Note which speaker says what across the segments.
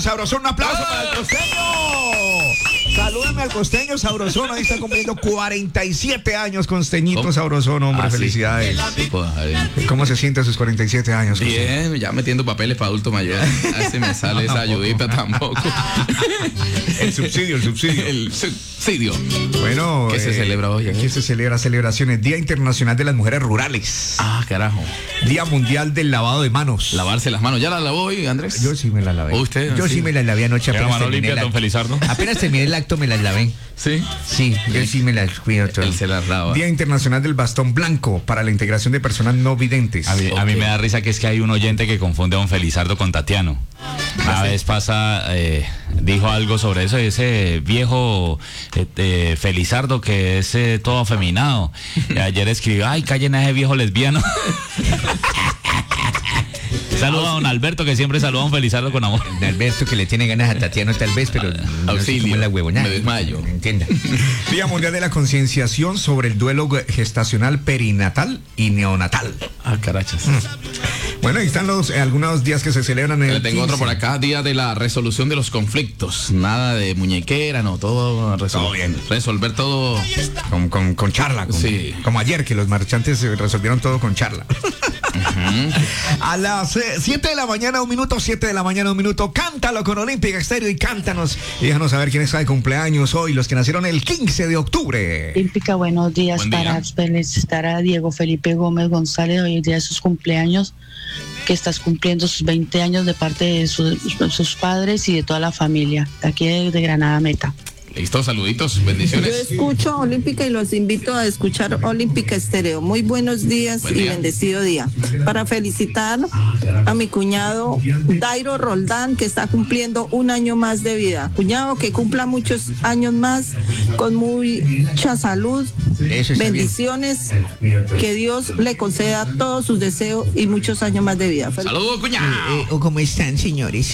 Speaker 1: Sabrosón, un aplauso para el costeño. Salúdame al costeño Sabrosón. Ahí está cumpliendo 47 años, costeñito Sabrosón, hombre. Felicidades. ¿Cómo se siente a sus 47 años?
Speaker 2: Bien, ya metiendo papeles para adulto mayor. A ver si me sale esa ayudita tampoco.
Speaker 1: El subsidio.
Speaker 2: El subsidio.
Speaker 1: Bueno,
Speaker 2: ¿qué se celebra hoy?
Speaker 1: ¿Qué se celebra? Celebraciones. Día Internacional de las Mujeres Rurales.
Speaker 2: Ah, carajo.
Speaker 1: Día Mundial del Lavado de Manos.
Speaker 2: Lavarse las manos. ¿Ya la lavó hoy, Andrés?
Speaker 1: Yo sí me la lavé.
Speaker 2: ¿Usted?
Speaker 1: Yo sí me la lavé anoche.
Speaker 3: ¿Qué mano limpia, don Felizardo?
Speaker 1: Apenas terminé el acto me las lavé.
Speaker 2: ¿Sí?
Speaker 1: Sí, yo sí me las cuido todo.
Speaker 2: Él se las lava.
Speaker 1: Día Internacional del Bastón Blanco para la integración de personas no videntes.
Speaker 3: A mí me da risa que es que hay un oyente que confunde a don Felizardo con Tatiano. Una vez dijo algo sobre eso, ese viejo Felizardo que es todo afeminado. Ayer escribió, ay, callen a ese viejo lesbiano. Saluda a don Alberto, que siempre saluda a don Felizardo con amor.
Speaker 1: Don Alberto, que le tiene ganas a Tatiano tal vez, pero no sé cómo es la huevonada.
Speaker 2: Me desmayo.
Speaker 1: Entienda. Día Mundial de la Concienciación sobre el duelo gestacional perinatal y neonatal.
Speaker 2: Ah, carachas.
Speaker 1: Bueno, ahí están algunos días que se celebran en el
Speaker 2: Le tengo
Speaker 1: 15.
Speaker 2: otro por acá, día de la resolución de los conflictos. Nada de muñequera, no, todo
Speaker 1: bien.
Speaker 2: Resolver todo
Speaker 1: Con charla.
Speaker 2: Sí.
Speaker 1: Como ayer, que los marchantes resolvieron todo con charla. A las 7 de la mañana, 7 de la mañana, un minuto. Cántalo con Olímpica Estéreo y cántanos. Y déjanos saber quién está de cumpleaños hoy, los que nacieron el 15 de octubre.
Speaker 4: Olímpica, buenos días.
Speaker 2: Buen día.
Speaker 4: Para felicitar a Diego Felipe Gómez González, hoy es día de sus cumpleaños, que estás cumpliendo sus 20 años de parte de sus padres y de toda la familia, de aquí de Granada Meta.
Speaker 2: Listo, saluditos,
Speaker 5: Yo
Speaker 2: bendiciones.
Speaker 5: escucho Olímpica y los invito a escuchar Olímpica Estéreo. Muy buenos días
Speaker 2: Buen
Speaker 5: y
Speaker 2: día.
Speaker 5: bendecido día. Para felicitar a mi cuñado Dairo Roldán, que está cumpliendo un año más de vida. Cuñado, que cumpla muchos años más, con mucha salud,
Speaker 1: Eso está
Speaker 5: bendiciones, que Dios le conceda todos sus deseos y muchos años más de vida.
Speaker 2: Saludos, cuñado.
Speaker 6: ¿Cómo están, señores?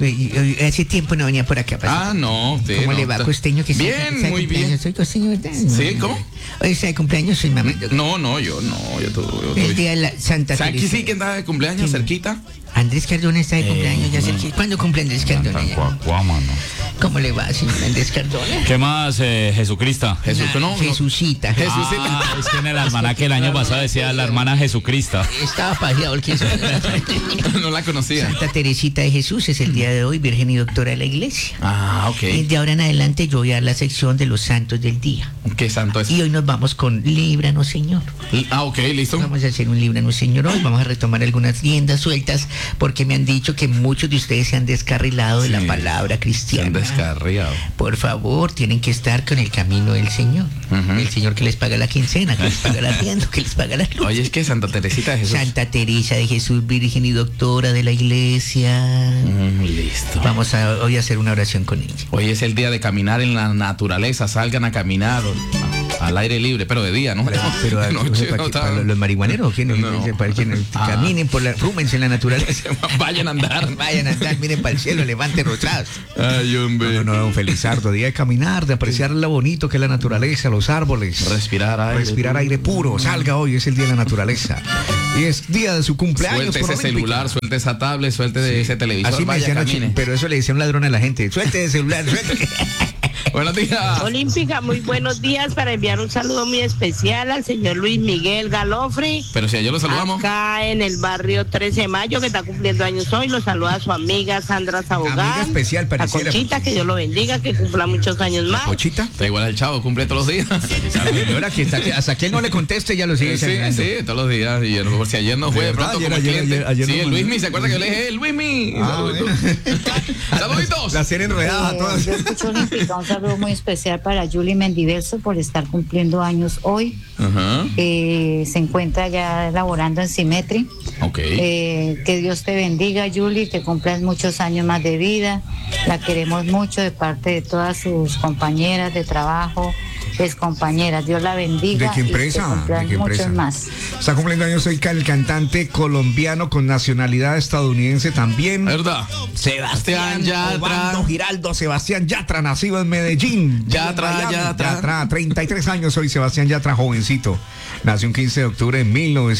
Speaker 6: Hace tiempo no venía por acá.
Speaker 2: No, usted
Speaker 6: ¿Cómo
Speaker 2: no,
Speaker 6: le va,
Speaker 2: está-
Speaker 6: costeño? Que
Speaker 2: Bien,
Speaker 6: está de
Speaker 2: muy bien.
Speaker 6: cumpleaños? Soy costeño, ¿verdad?
Speaker 2: ¿Sí? ¿Cómo?
Speaker 6: Hoy está de cumpleaños, soy mamá.
Speaker 2: Yo
Speaker 6: El
Speaker 2: estoy.
Speaker 6: día de la Santa
Speaker 2: Aquí
Speaker 6: Teresa.
Speaker 2: sí que está de cumpleaños, cerquita.
Speaker 6: Andrés Cardona está de cumpleaños ya cerquita. ¿Cuándo cumple Andrés Cardona? ya? ¿Cómo le va, señor Andrés Cardona?
Speaker 3: ¿Qué más, Jesucristo?
Speaker 2: Jesús, no.
Speaker 6: Jesucita.
Speaker 3: Es que en el almanaque el año pasado decía la hermana Jesucristo.
Speaker 6: Estaba paseado el que hizo.
Speaker 2: No la conocía.
Speaker 6: Santa Teresita de Jesús es el día de hoy, Virgen y Doctora de la Iglesia.
Speaker 2: Ah,
Speaker 6: Y
Speaker 2: ok.
Speaker 6: de ahora en adelante yo voy a dar la sección de los santos del día.
Speaker 2: ¿Qué santo es?
Speaker 6: Y hoy nos vamos con Líbranos, Señor.
Speaker 2: Ok, listo.
Speaker 6: Vamos a hacer un Líbranos, Señor, hoy. Vamos a retomar algunas riendas sueltas porque me han dicho que muchos de ustedes se han descarrilado de la
Speaker 2: Sí,
Speaker 6: palabra
Speaker 2: Se han
Speaker 6: cristiana.
Speaker 2: descarriado.
Speaker 6: Por favor, tienen que estar con el camino del Señor.
Speaker 2: Ujú.
Speaker 6: El Señor que les paga la quincena, que les paga el arriendo, que les paga la luz.
Speaker 2: Oye, es que Santa Teresita de Jesús.
Speaker 6: Santa Teresa de Jesús, Virgen y Doctora de la Iglesia.
Speaker 2: Listo.
Speaker 6: Vamos a hoy a hacer una oración con ella.
Speaker 2: Hoy es el día de caminar en la naturaleza. Salgan a caminar al aire libre, pero de día, ¿no?
Speaker 6: Pero
Speaker 2: De noche,
Speaker 6: ¿para,
Speaker 2: no
Speaker 6: qué?
Speaker 2: está-
Speaker 6: ¿Para los marihuaneros? ¿Quién?
Speaker 2: No.
Speaker 6: ¿Para quién? Caminen por rúmense en la naturaleza.
Speaker 2: Vayan a andar.
Speaker 6: Vayan a andar, miren para el cielo, levanten rosados.
Speaker 2: Ay, hombre.
Speaker 1: No, don Felizardo, día de caminar, de apreciar lo bonito que es la naturaleza, los árboles.
Speaker 2: Respirar aire.
Speaker 1: Respirar aire puro. Salga hoy, es el día de la naturaleza. Y es día de su cumpleaños.
Speaker 2: Suelte
Speaker 1: con
Speaker 2: ese
Speaker 1: Olímpica.
Speaker 2: celular, suelte esa tablet, suelte ese televisor.
Speaker 1: Así me
Speaker 2: vaya,
Speaker 1: decían,
Speaker 2: camine.
Speaker 1: pero eso le decía un ladrón a la gente. Suelte el celular, suelte.
Speaker 2: Buenos días.
Speaker 7: Olímpica, muy buenos días para enviar un saludo muy especial al señor Luis Miguel Galofri.
Speaker 2: Pero si ayer lo saludamos.
Speaker 7: Acá en el barrio 13 de Mayo, que está cumpliendo años hoy, lo saluda su amiga Sandra Sabogán.
Speaker 1: Amiga especial,
Speaker 7: La
Speaker 1: pareciera.
Speaker 7: Conchita, que Dios lo bendiga, que cumpla muchos años más.
Speaker 1: Pochita.
Speaker 2: Está igual al chavo, cumple todos los días.
Speaker 1: Señora, hasta que él no le conteste, ya lo sigue
Speaker 2: Sí,
Speaker 1: saludando.
Speaker 2: sí, todos los días. Y por si ayer no fue de
Speaker 1: verdad,
Speaker 2: pronto como
Speaker 1: ayer
Speaker 2: cliente.
Speaker 1: no
Speaker 2: Sí, el
Speaker 1: mandó.
Speaker 2: Luismi, ¿se acuerda que yo le dije el Luismi?
Speaker 1: Ah,
Speaker 2: Saluditos.
Speaker 1: La serie enredada a todas.
Speaker 8: Yo escucho Olímpica, un saludo muy especial para Julie Mendiverso por estar cumpliendo años hoy.
Speaker 2: Ajá.
Speaker 8: Se encuentra ya laborando en Simetri.
Speaker 2: Ok.
Speaker 8: Que Dios te bendiga, Julie, que cumplas muchos años más de vida. La queremos mucho de parte de todas sus compañeras de trabajo, excompañeras. Dios la bendiga.
Speaker 1: ¿De qué empresa?
Speaker 8: Y que cumplan
Speaker 1: ¿De qué empresa?
Speaker 8: muchos más.
Speaker 1: Está cumpliendo años hoy el cantante colombiano con nacionalidad estadounidense también.
Speaker 2: ¿Verdad?
Speaker 1: Sebastián
Speaker 2: Yatra.
Speaker 1: Obando Giraldo, Sebastián Yatra, nacido en Medellín.
Speaker 2: Yatra.
Speaker 1: 33 años hoy, Sebastián Yatra, jovencito. Nació un 15 de octubre de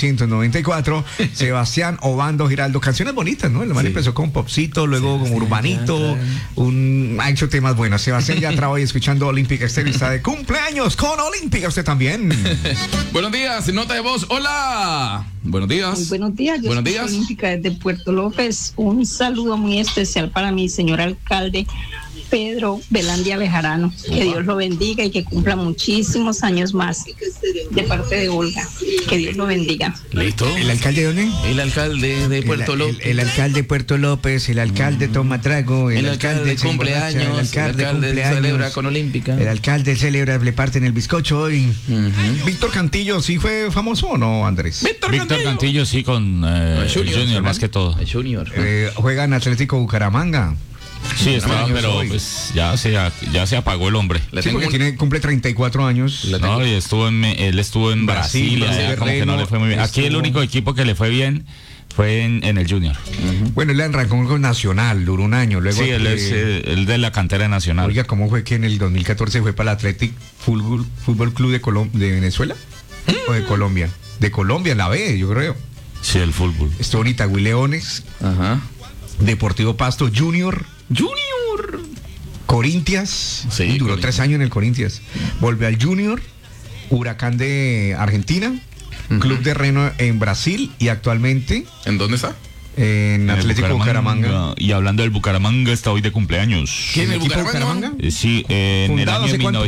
Speaker 1: 1994. Sebastián Obando Giraldo, canciones bonitas, ¿no? El man empezó con popcito, luego con urbanito, ha hecho temas buenos. Sebastián Yatra hoy escuchando Olímpica Estéreo, está de cumpleaños con Olímpica, usted también.
Speaker 2: Buenos días, nota de voz. Hola. Buenos días.
Speaker 9: Muy buenos días. Yo
Speaker 2: Buenos
Speaker 9: soy
Speaker 2: días.
Speaker 9: Olímpica desde Puerto López. Un saludo muy especial para mi señor alcalde Pedro Belandia Bejarano. Que Dios lo bendiga y que cumpla muchísimos años más. De parte de Olga. Que Dios lo bendiga.
Speaker 2: ¿Listo?
Speaker 1: ¿El alcalde de dónde?
Speaker 2: El alcalde de Puerto López.
Speaker 1: El alcalde de Puerto López, el alcalde toma trago,
Speaker 2: El alcalde
Speaker 1: se
Speaker 2: cumpleaños.
Speaker 1: emborracha,
Speaker 2: El alcalde celebra con Olímpica.
Speaker 1: El alcalde celebra, le parten el bizcocho hoy. Víctor Cantillo, ¿sí fue famoso o no, Andrés?
Speaker 3: Víctor Cantillo sí con el Junior más que todo.
Speaker 2: El Junior.
Speaker 1: Juega en Atlético Bucaramanga.
Speaker 3: Sí, estaba,
Speaker 1: años
Speaker 3: pero
Speaker 1: hoy.
Speaker 3: pues ya se apagó el hombre.
Speaker 2: Le
Speaker 1: Sí,
Speaker 2: tengo
Speaker 1: porque cumple 34 años.
Speaker 3: No, y él estuvo en Brasil,
Speaker 1: Brasil,
Speaker 3: allá como que no le fue muy bien. Aquí el
Speaker 1: estuvo-
Speaker 3: único equipo que le fue bien fue en el Junior.
Speaker 1: Bueno, él arrancó con Nacional, duró un año. Luego,
Speaker 3: Sí, él es el de la cantera nacional.
Speaker 1: Oiga, ¿cómo fue que en el 2014 fue para el Athletic Fútbol Club de Venezuela? ¿O de Colombia? De Colombia, la B, yo creo.
Speaker 3: Sí, el fútbol.
Speaker 1: Estuvo en Itagüí Leones,
Speaker 2: Ajá.
Speaker 1: Deportivo Pasto Junior,
Speaker 2: Junior.
Speaker 1: Corinthians.
Speaker 2: Sí,
Speaker 1: Y duró
Speaker 2: Corinthians.
Speaker 1: 3 años en el Corinthians. Volvió al Junior, Huracán de Argentina, Club de Reno en Brasil y actualmente
Speaker 2: ¿En dónde está?
Speaker 1: en
Speaker 3: el
Speaker 1: Atlético Bucaramanga.
Speaker 3: Y hablando del Bucaramanga, está hoy de cumpleaños.
Speaker 2: ¿Quién? ¿El
Speaker 1: ¿Equipo
Speaker 2: Bucaramanga?
Speaker 3: Sí, en el
Speaker 1: ¿Fundado
Speaker 3: año
Speaker 1: hace cuánto?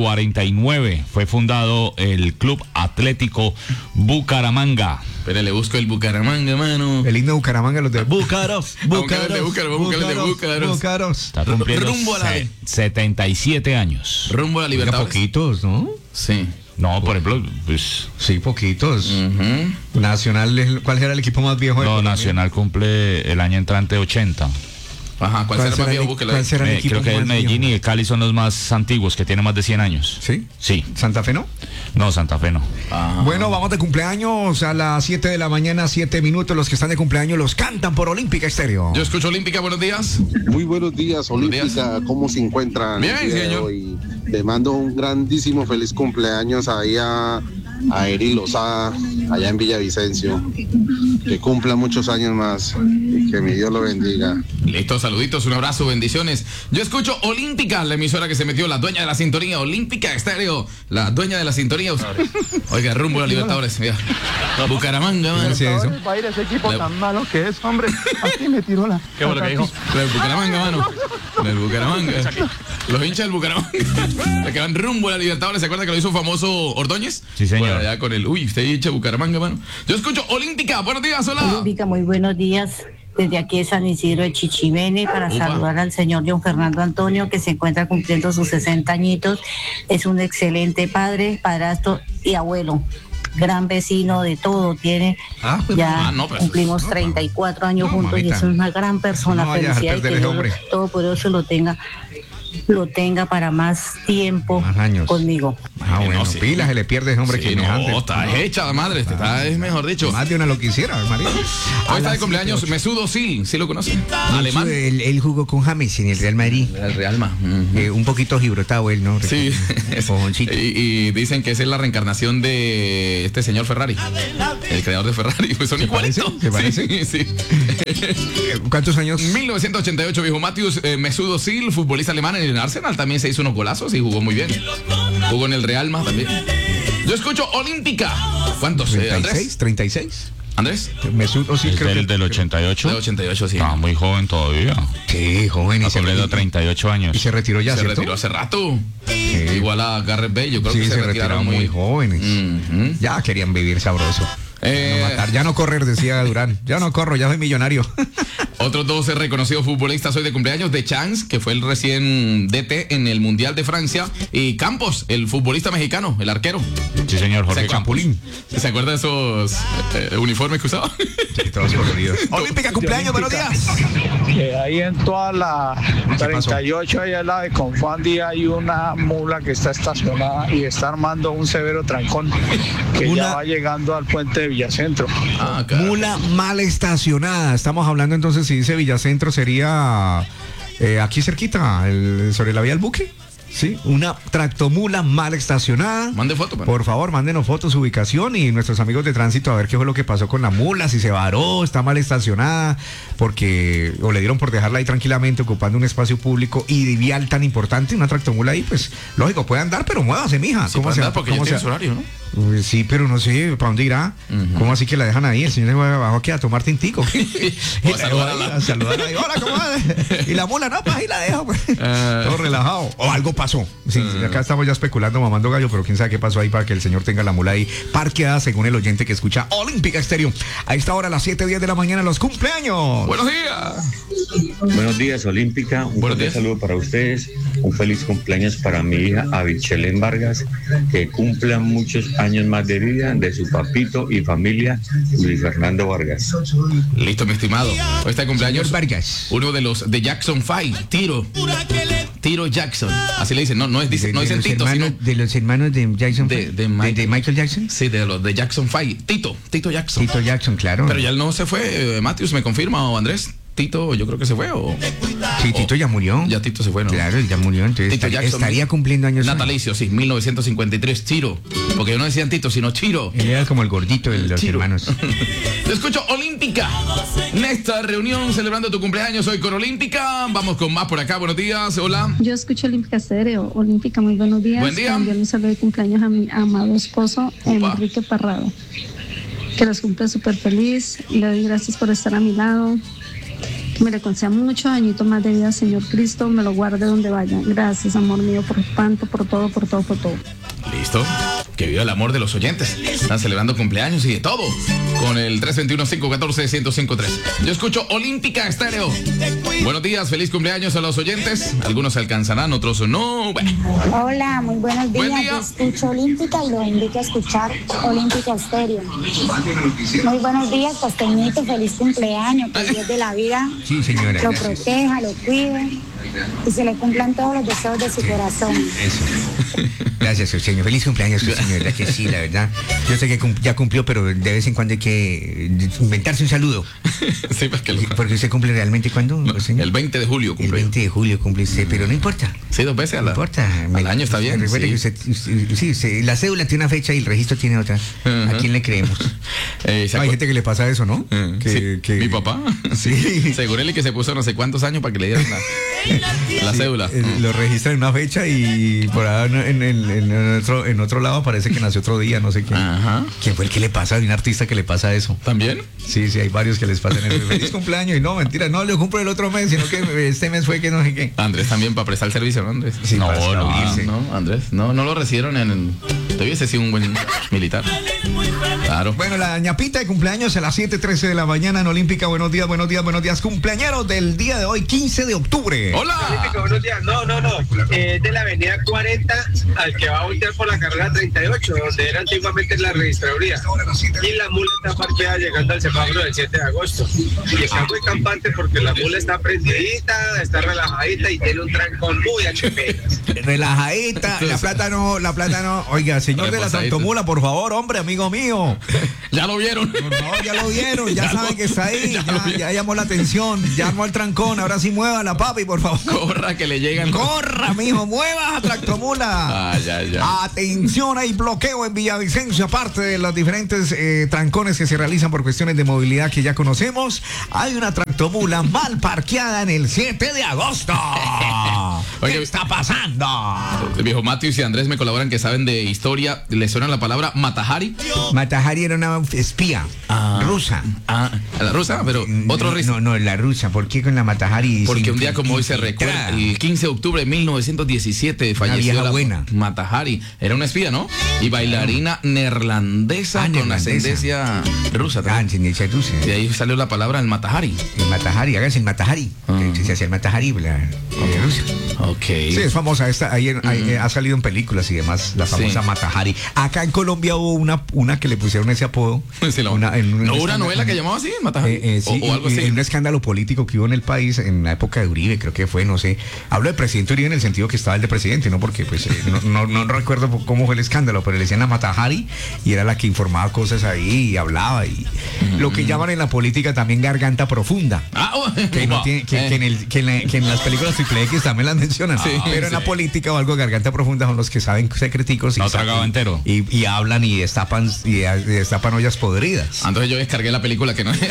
Speaker 3: 1949 fue fundado el Club Atlético Bucaramanga.
Speaker 2: Pero le busco el Bucaramanga, mano.
Speaker 1: El himno de Bucaramanga, los de
Speaker 2: Búcaros, Búcaros, Búcaros.
Speaker 1: Búcaros.
Speaker 3: Está cumpliendo
Speaker 2: Rumbo a la-
Speaker 3: 77 años.
Speaker 2: Rumbo a la
Speaker 1: Oiga,
Speaker 2: Libertadores.
Speaker 1: poquitos, ¿no?
Speaker 2: Sí.
Speaker 3: No, por ejemplo, pues
Speaker 1: Sí, poquitos.
Speaker 2: Ujú.
Speaker 1: Nacional, ¿cuál era el equipo más viejo? de
Speaker 3: no,
Speaker 1: Colombia?
Speaker 3: Nacional cumple el año entrante 80.
Speaker 2: Ajá, ¿cuál será más viejo? Búsquelo ahí.
Speaker 1: cuál será el equipo
Speaker 3: Creo que el
Speaker 1: más
Speaker 3: Medellín
Speaker 1: viejo?
Speaker 3: y el Cali son los más antiguos, que tienen más de 100 años.
Speaker 1: ¿Sí?
Speaker 3: Sí.
Speaker 1: ¿Santa Fe no?
Speaker 3: No, Santa Fe no.
Speaker 2: Ajá.
Speaker 1: Bueno, vamos de cumpleaños a las 7 de la mañana, 7 minutos. Los que están de cumpleaños los cantan por Olímpica Estéreo.
Speaker 2: Yo escucho Olímpica, buenos días.
Speaker 10: Muy buenos días,
Speaker 2: Buenos
Speaker 10: Olímpica. ¿Cómo se encuentran?
Speaker 2: Bien,
Speaker 10: el día de
Speaker 2: señor.
Speaker 10: hoy? Le mando un grandísimo feliz cumpleaños ahí a Eri Lozada, allá en Villavicencio. Que cumpla muchos años más y que mi Dios lo bendiga.
Speaker 2: Listo, saluditos, un abrazo, bendiciones. Yo escucho Olímpica, la emisora que se metió, la dueña de la sintonía, Olímpica Estéreo, la dueña de la sintonía. Oiga, rumbo a la Libertadores, mira. Bucaramanga, mano.
Speaker 1: Sí, eso.
Speaker 11: Va a ir ese equipo
Speaker 2: La-
Speaker 11: tan malo que es, hombre. Así me tiró la.
Speaker 3: ¿Qué fue lo que dijo?
Speaker 2: La del Bucaramanga, mano. La del Bucaramanga. Los hinchas del Bucaramanga. La que van rumbo a la Libertadores. ¿Se acuerda que lo hizo famoso Ordóñez?
Speaker 3: Sí, señor.
Speaker 2: Bueno, allá con el. Uy, usted hincha de Bucaramanga, mano. Yo escucho Olímpica. Buenos días, hola.
Speaker 12: Olímpica, muy buenos días. Desde aquí de San Isidro de Chichimene para
Speaker 2: Upa.
Speaker 12: saludar al señor John Fernando Antonio, que se encuentra cumpliendo sus 60 añitos. Es un excelente padre, padrastro y abuelo. Gran vecino de todo tiene. Ya
Speaker 2: no, pues,
Speaker 12: cumplimos
Speaker 1: no,
Speaker 12: 34 años
Speaker 1: no,
Speaker 12: juntos y
Speaker 1: mamita.
Speaker 12: es una gran persona.
Speaker 1: No vayas a
Speaker 12: Felicidades,
Speaker 1: perder
Speaker 12: que
Speaker 1: ese
Speaker 12: Dios
Speaker 1: hombre.
Speaker 12: todo por eso lo tenga para más tiempo
Speaker 1: Más años.
Speaker 12: conmigo.
Speaker 1: Ah, bueno,
Speaker 2: No, sí.
Speaker 1: pilas, se le pierde ese hombre
Speaker 2: Sí,
Speaker 1: que
Speaker 2: no, está hecha la madre. Está, es mejor dicho.
Speaker 1: Más de una lo quisiera, María.
Speaker 2: Hoy está de cumpleaños Mesut Özil, ¿sí lo conocen? Alemán.
Speaker 6: Él jugó con James en el Real Madrid.
Speaker 2: El Realma.
Speaker 6: Un poquito gibrotado él, ¿no?
Speaker 2: Sí,
Speaker 6: Cojoncito.
Speaker 2: y dicen que esa es la reencarnación de este señor Ferrari, el creador de Ferrari. Pues son igualitos.
Speaker 1: ¿Se parece?
Speaker 2: Sí, sí.
Speaker 1: ¿Cuántos años?
Speaker 2: 1988, viejo Matius, Mesut Özil, futbolista alemán en el Arsenal, también se hizo unos golazos y jugó muy bien. Jugó en el Realma también. Yo escucho Olímpica. ¿Cuántos? Andrés.
Speaker 1: 36.
Speaker 2: Andrés.
Speaker 1: Mesut Özil,
Speaker 3: ¿Es
Speaker 1: creo que
Speaker 3: del 88?
Speaker 2: Del 88, sí.
Speaker 3: Está muy joven todavía.
Speaker 1: Sí, joven.
Speaker 3: Está cumpliendo 38 años.
Speaker 1: Y se retiró ya,
Speaker 2: Se
Speaker 1: ¿cierto?
Speaker 2: retiró hace rato. Igual a Gareth Bale, yo creo
Speaker 1: Sí,
Speaker 2: que
Speaker 1: se
Speaker 2: se retiraron
Speaker 1: retiraron muy jóvenes.
Speaker 2: Ujú.
Speaker 1: Ya querían vivir sabroso. No matar. Ya no correr, decía Durán. Ya no corro, ya soy millonario.
Speaker 2: Otros 12 reconocidos futbolistas hoy de cumpleaños: de Chance, que fue el recién DT en el Mundial de Francia, y Campos, el futbolista mexicano, el arquero.
Speaker 3: Sí, señor, Jorge Campulín.
Speaker 2: ¿Se acuerda de esos uniformes que usaba?
Speaker 1: Sí, todos coloridos. Olímpica, cumpleaños, buenos días.
Speaker 13: Que ahí en toda la 38, ahí al lado de Confandi, hay una mula que está estacionada y está armando un severo trancón que ya va llegando al puente de Villacentro.
Speaker 1: Mula mal estacionada. Estamos hablando entonces, si dice Villacentro, sería aquí cerquita, sobre la vía del Buque. Sí, una tractomula mal estacionada.
Speaker 2: Mande foto,
Speaker 1: por favor, mándenos fotos, su ubicación, y nuestros amigos de tránsito a ver qué fue lo que pasó con la mula, si se varó, está mal estacionada, porque o le dieron por dejarla ahí tranquilamente ocupando un espacio público y vial tan importante. Una tractomula ahí, pues lógico, puede andar, pero muévase, mija.
Speaker 2: Sí, ¿cómo se va? Porque ya tiene su horario, ¿no?
Speaker 1: Sí, pero no sé para dónde irá. ¿Cómo así que la dejan ahí? El señor se va abajo aquí a tomar tintico.
Speaker 2: a
Speaker 1: saludar ahí. Hola, ¿cómo va? Y la mula, no, pues ahí la dejo, pues. Todo relajado. O algo pasó. Sí, acá estamos ya especulando, mamando gallo, pero quién sabe qué pasó ahí para que el señor tenga la mula ahí parqueada, según el oyente que escucha Olímpica Estéreo. A esta hora, a las 7:10 de la mañana, los cumpleaños.
Speaker 2: Buenos días.
Speaker 14: Buenos días, Olímpica. Un cordial saludo para ustedes. Un feliz cumpleaños para mi hija Abichelén Vargas, que cumpla muchos años más de vida, de su papito y familia, Luis Fernando Vargas.
Speaker 2: Listo, mi estimado. Hoy está de cumpleaños
Speaker 1: señor Vargas,
Speaker 2: uno de los de Jackson 5, Tiro Jackson. Así le dicen, no dicen Tito,
Speaker 1: hermanos,
Speaker 2: sino
Speaker 1: de los hermanos de Jackson,
Speaker 2: de
Speaker 1: Michael Jackson.
Speaker 2: Sí, de los de Jackson 5. Tito Jackson.
Speaker 1: Tito Jackson, claro.
Speaker 2: Pero ya él no se fue, Matthews, ¿me confirma, o Andrés? Tito, yo creo que se fue, o...
Speaker 1: Sí, Tito ya murió.
Speaker 2: Ya Tito se fue, ¿no?
Speaker 1: Claro, él ya murió, entonces
Speaker 2: Tito
Speaker 1: estaría cumpliendo años.
Speaker 2: Natalicio, sí, 1953, Chiro. Porque no decían Tito, sino Chiro.
Speaker 1: Él era como el gordito de los hermanos.
Speaker 2: Te escucho, Olímpica. En esta reunión celebrando tu cumpleaños hoy con Olímpica. Vamos con más por acá, buenos días, hola.
Speaker 15: Yo escucho Olímpica Estéreo. Olímpica, muy buenos días.
Speaker 2: Buen día.
Speaker 15: También un saludo de cumpleaños a mi amado esposo, Enrique Parrado. Que los cumple súper feliz. Le doy gracias por estar a mi lado. Me le conceda muchos añitos más de vida, Señor Cristo, me lo guarde donde vaya. Gracias, amor mío, por tanto, por todo.
Speaker 2: Listo. Que viva el amor de los oyentes. Están celebrando cumpleaños y de todo. Con el 321-514-1053. Yo escucho Olímpica Estéreo. Buenos días, feliz cumpleaños a los oyentes. Algunos se alcanzarán, otros no. Bueno.
Speaker 12: Hola, muy buenos días.
Speaker 2: Buen día.
Speaker 12: Yo escucho Olímpica y lo invito a escuchar Olímpica Estéreo. Muy buenos días, Costeñito, feliz cumpleaños. Que el Dios de la vida
Speaker 1: sí, señora,
Speaker 12: lo proteja, lo cuide y se le cumplan todos los deseos de su corazón.
Speaker 1: Eso. Gracias, señor. Feliz cumpleaños, señora, que sí, la verdad. Yo sé que ya cumplió, pero de vez en cuando hay que inventarse un saludo.
Speaker 2: Sí,
Speaker 1: porque usted cumple realmente cuando,
Speaker 2: no, el 20 de julio cumple.
Speaker 1: El 20 de julio cumple usted, pero no importa.
Speaker 2: Sí, 2 veces
Speaker 1: no importa.
Speaker 2: Al año está bien.
Speaker 1: Recuerde
Speaker 2: sí.
Speaker 1: Que usted, la cédula tiene una fecha y el registro tiene otra. ¿A quién le creemos? Hay gente que le pasa eso, ¿no?
Speaker 2: Que mi papá.
Speaker 1: Sí.
Speaker 2: Segurele que se puso no sé cuántos años para que le dieran la cédula.
Speaker 1: Lo registra en una fecha y por ahí en otro lado parece que nació otro día, no sé quién.
Speaker 2: Ajá.
Speaker 1: ¿Quién fue el que le pasa? Hay un artista que le pasa eso.
Speaker 2: ¿También?
Speaker 1: Sí, hay varios que les pasan eso. Feliz cumpleaños y no, mentira, no, lo cumplo el otro mes, sino que este mes fue que no sé qué.
Speaker 2: Andrés también para prestar el servicio, ¿no, Andrés?
Speaker 1: Sí,
Speaker 2: no, Andrés, no lo recibieron debiese ser un buen militar. Claro.
Speaker 1: Bueno, la ñapita de cumpleaños a las 7:13 de la mañana en Olímpica. Buenos días. Cumpleañeros del día de hoy, 15 de octubre.
Speaker 2: Hola.
Speaker 16: Olímpica, buenos días. No. De la avenida 40 al que va a voltear por la carrera 38, donde era antiguamente la registraduría. Y la mula está parqueada llegando al semáforo del 7 de agosto. Y está muy campante porque la mula está prendidita, está relajadita y tiene un trancón muy HP.
Speaker 1: Relajadita, la plátano. Oiga, señor de la tractomula, por favor, hombre, amigo mío.
Speaker 2: Ya lo vieron.
Speaker 1: No, ya lo vieron, ya saben que está ahí. Ya llamó la atención, ya armó el trancón. Ahora sí mueva la papi, por favor.
Speaker 2: Corra, que le llegan.
Speaker 1: Corra, mijo, mueva a tractomula.
Speaker 2: Ya.
Speaker 1: Atención, hay bloqueo en Villavicencio, aparte de los diferentes trancones que se realizan por cuestiones de movilidad que ya conocemos. Hay una tractomula mal parqueada en el 7 de agosto.
Speaker 2: Oye,
Speaker 1: ¿qué está pasando?
Speaker 2: El viejo Matius y Andrés me colaboran que saben de historia. ¿Les suena la palabra Mata-Hari?
Speaker 1: Mata-Hari era una espía rusa.
Speaker 2: La rusa, pero otro risa.
Speaker 1: No, la rusa. ¿Por qué con la Mata-Hari?
Speaker 2: Porque un día como hoy se recuerda, el 15 de octubre de 1917 falleció la
Speaker 1: buena
Speaker 2: Mata-Hari. Era una espía, ¿no? Y bailarina neerlandesa con ascendencia rusa también.
Speaker 1: Ascendencia rusa.
Speaker 2: De ahí salió la palabra el Mata-Hari.
Speaker 1: El Mata-Hari, hágase el Mata-Hari. Se hacía el Mata-Hari, rusa.
Speaker 2: Ok.
Speaker 1: Sí, es famosa. Ha salido en películas y demás, la famosa Mata-Hari. Acá en Colombia hubo una que le pusieron ese apodo.
Speaker 2: Sí, ¿No hubo una novela que llamaba así, Mata-Hari?
Speaker 1: Sí,
Speaker 2: o algo así.
Speaker 1: En un escándalo político que hubo en el país en la época de Uribe, creo que fue, no sé. Hablo de presidente Uribe en el sentido que estaba el de presidente, ¿no? Porque pues no recuerdo cómo fue el escándalo, pero le decían a Mata-Hari y era la que informaba cosas ahí y hablaba. Y lo que llaman en la política también garganta profunda. Que en las películas triple X también las mencionan. Pero en la política o algo de garganta profunda son los que saben secreticos y
Speaker 3: no tragaba entero.
Speaker 1: Y hablan y destapan ollas podridas.
Speaker 2: Entonces yo descargué la película que no era.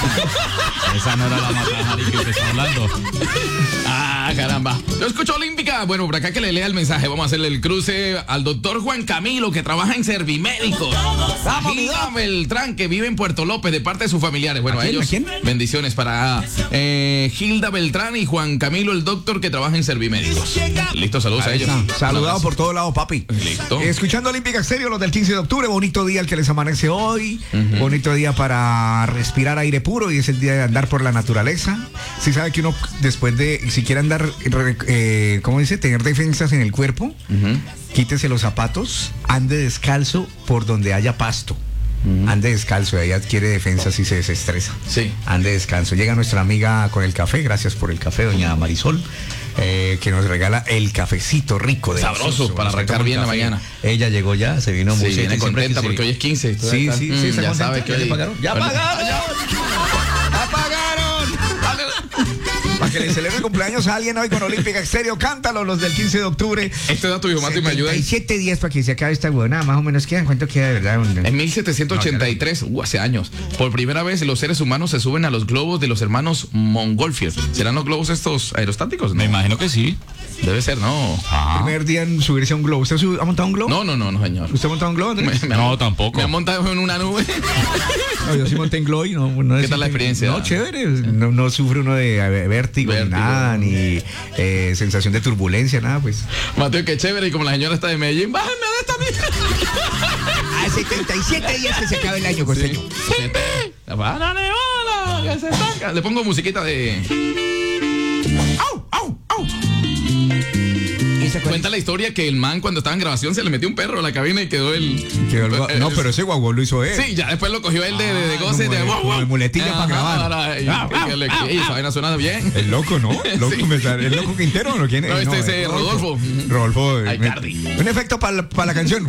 Speaker 3: Esa no era la Mata-Hari que usted está hablando.
Speaker 2: Caramba. Yo escucho Olímpica. Bueno, por acá que le lea el mensaje. Vamos a hacerle el cruce al doctor Juan Camilo, que trabaja en Servimédicos. Hilda Beltrán, que vive en Puerto López, de parte de sus familiares. Bueno, a ellos, bendiciones para Hilda Beltrán y Juan Camilo, el doctor, que trabaja en Servimédicos. Listo, saludos a ellos.
Speaker 1: Saludado por todos lados, papi.
Speaker 2: Listo.
Speaker 1: Escuchando Olímpica Estéreo, los del 15 de octubre. Bonito día el que les amanece hoy. Bonito día para respirar aire puro y es el día de andar por la naturaleza. Si sabe que uno, después de, si quiere andar, ¿cómo dice? Tener defensas en el cuerpo, quítese los zapatos, ande descalzo por donde haya pasto. Ande descalzo, ahí adquiere defensas y se desestresa.
Speaker 2: Sí.
Speaker 1: Ande descalzo. Llega nuestra amiga con el café, gracias por el café, doña Marisol, que nos regala el cafecito rico.
Speaker 2: Sabroso, para arrancar bien la mañana.
Speaker 1: Ella llegó ya, se vino muy
Speaker 2: viene contenta porque hoy es 15.
Speaker 1: Sí,
Speaker 2: ya sabe que hoy...
Speaker 1: ¡Ya pagaron! Para que le celebre el cumpleaños a alguien hoy con Olímpica Estéreo, cántalo los del 15 de octubre.
Speaker 2: Este dato, hijo Mati, me ayuda.
Speaker 1: 77 días para que se acabe esta huevonada, más o menos quedan. ¿Cuánto queda de verdad?
Speaker 2: En 1783, hace años, por primera vez los seres humanos se suben a los globos de los hermanos Montgolfier. ¿Serán los globos estos aerostáticos?
Speaker 3: Me imagino que sí.
Speaker 2: Debe ser, ¿no?
Speaker 1: Primer día en subirse a un globo. ¿Usted ha montado un globo?
Speaker 2: No, señor.
Speaker 1: ¿Usted ha montado un globo, Andrés?
Speaker 3: No, tampoco.
Speaker 2: Me han montado en una nube.
Speaker 1: No, yo sí monté en globo y no
Speaker 2: ¿Qué tal la experiencia?
Speaker 1: No, chévere. No sufre uno de vértigo, ni nada, ni sensación de turbulencia, nada, pues.
Speaker 2: Mateo, qué chévere. Y como la señora está de Medellín, bájame de esta mierda.
Speaker 1: A 77 días que se acaba el año, costeño.
Speaker 2: ¡Párale, hola! Que se estanca. Le pongo musiquita de... ¡Au, au, au! Cuenta la historia que el man cuando estaba en grabación se le metió un perro a la cabina y quedó
Speaker 1: no, pero ese guaguo lo hizo él.
Speaker 2: Sí, ya después lo cogió él de goce, de
Speaker 1: como de muletilla para grabar.
Speaker 2: Esa vaina suena bien.
Speaker 1: El loco, ¿no? El loco Quintero, ¿no? ¿Quién es?
Speaker 2: No, este es Rodolfo.
Speaker 1: Rodolfo. Un efecto para la canción.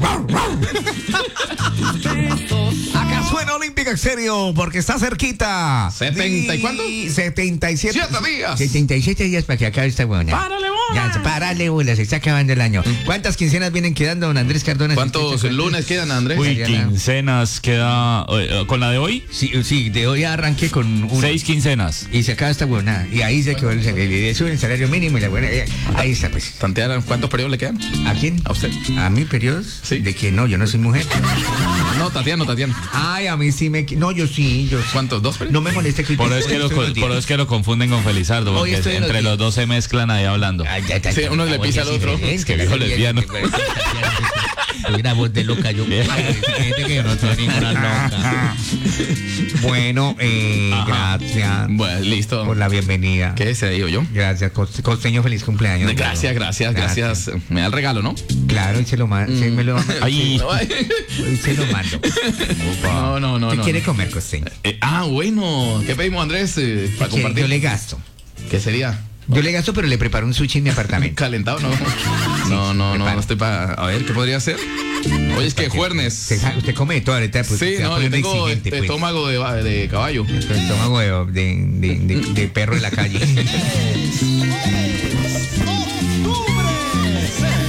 Speaker 1: Acá suena Olímpica Estéreo porque está cerquita.
Speaker 2: ¿70 y cuánto?
Speaker 1: 77
Speaker 2: días.
Speaker 1: 77 días para que acabe esta buena.
Speaker 2: ¡Párale, bola!
Speaker 1: Ya, párale, bola, se está acabando el año. ¿Cuántas quincenas vienen quedando, don Andrés Cardona?
Speaker 2: ¿Cuántos lunes quedan, Andrés?
Speaker 3: Uy, quincenas queda... ¿Con la de hoy?
Speaker 1: Sí, de hoy arranqué con
Speaker 3: 6 quincenas.
Speaker 1: Y se acaba esta buena. Y ahí se quedó el salario mínimo y la buena. Ahí está, pues.
Speaker 2: ¿Tantearon cuántos periodos le quedan?
Speaker 1: ¿A quién?
Speaker 2: ¿A usted?
Speaker 1: ¿A mí periodos?
Speaker 2: Sí.
Speaker 1: ¿De que no? Yo no soy mujer.
Speaker 2: No, Tatiana.
Speaker 1: Ay, a mí sí me... No, yo sí.
Speaker 2: ¿Cuántos? ¿2 periodos?
Speaker 1: No me moleste que...
Speaker 3: Por eso es que lo confunden con Felizardo, porque entre los dos se mezclan ahí hablando.
Speaker 2: Sí, uno le pisa al otro.
Speaker 3: Es que viejo lesbiano.
Speaker 1: Una voz de loca, yo. Gente que no soy ninguna loca. Bueno, gracias.
Speaker 2: Bueno, listo.
Speaker 1: Por la bienvenida.
Speaker 2: ¿Qué se digo yo?
Speaker 1: Gracias, Costeño, feliz cumpleaños.
Speaker 2: Gracias. Me da el regalo, ¿no?
Speaker 1: Claro, y se lo mando. Se lo mando.
Speaker 2: Ahí.
Speaker 1: Se lo mando.
Speaker 2: No.
Speaker 1: ¿Qué quiere comer, Costeño?
Speaker 2: Bueno. ¿Qué pedimos, Andrés? Para compartir.
Speaker 1: Yo le gasto.
Speaker 2: ¿Qué sería?
Speaker 1: Yo le gasto, pero le preparo un sushi en mi apartamento.
Speaker 2: ¿Calentado? No estoy para... A ver, ¿qué podría ser? Oye, es que juernes.
Speaker 1: Usted come de todo ahorita. Pues,
Speaker 2: sí, no, yo tengo estómago de caballo.
Speaker 1: Estómago de perro en la calle.